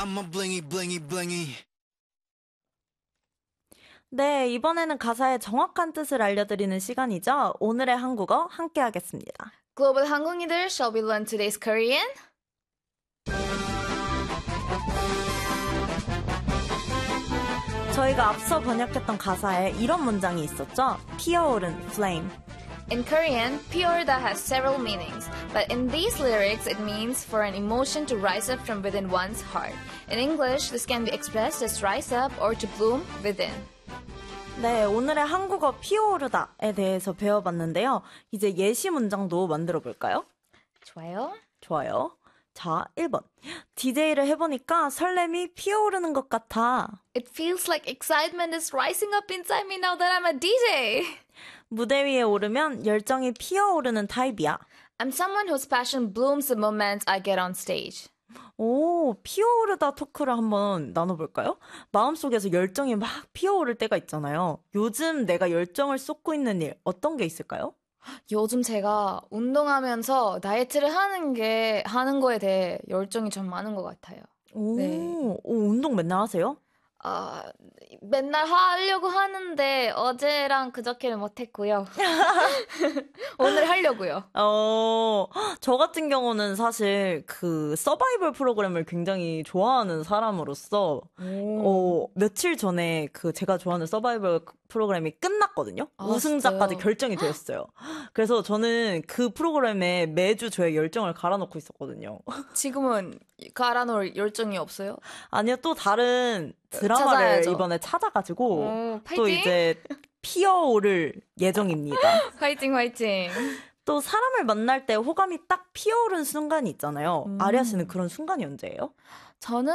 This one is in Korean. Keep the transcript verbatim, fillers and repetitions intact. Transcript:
I'm a blingy, blingy, blingy. 네, 이번에는 가사의 정확한 뜻을 알려드리는 시간이죠. 오늘의 한국어 함께 하겠습니다. Global 한국인들, shall we learn today's Korean? 저희가 앞서 번역했던 가사에 이런 문장이 있었죠. 피어오른 flame. In Korean, 피어오르다 has several meanings, but in these lyrics it means for an emotion to rise up from within one's heart. In English, this can be expressed as rise up or to bloom within. 네, 오늘의 한국어 피어오르다에 대해서 배워봤는데요. 이제 예시 문장도 만들어 볼까요? 좋아요. 좋아요. 자, 일 번. 디제이를 해보니까 설렘이 피어오르는 것 같아. It feels like excitement is rising up inside me now that I'm a 디제이. 무대 위에 오르면 열정이 피어오르는 타입이야. I'm someone whose passion blooms the moment I get on stage. 오, 피어오르다 토크를 한번 나눠볼까요? 마음속에서 열정이 막 피어오를 때가 있잖아요. 요즘 내가 열정을 쏟고 있는 일 어떤 게 있을까요? 요즘 제가 운동하면서 다이어트를 하는 게 하는 거에 대해 열정이 좀 많은 것 같아요. 오, 네. 오, 운동 맨날 하세요? 아, 맨날 하려고 하는데 어제랑 그저께는 못했고요. 오늘 하려고요. 어, 저 같은 경우는 사실 그 서바이벌 프로그램을 굉장히 좋아하는 사람으로서 어, 며칠 전에 그 제가 좋아하는 서바이벌 프로그램이 끝났거든요. 아, 우승자까지 진짜요? 결정이 되었어요. 그래서 저는 그 프로그램에 매주 저의 열정을 갈아넣고 있었거든요. 지금은 갈아놓을 열정이 없어요? 아니요, 또 다른 드라마를 찾아야죠. 이번에 찾아가지고 오, 또 파이팅! 이제 피어오를 예정입니다. 화이팅 화이팅! 또 사람을 만날 때 호감이 딱 피어오른 순간이 있잖아요. 음. 아리아 씨는 그런 순간이 언제예요? 저는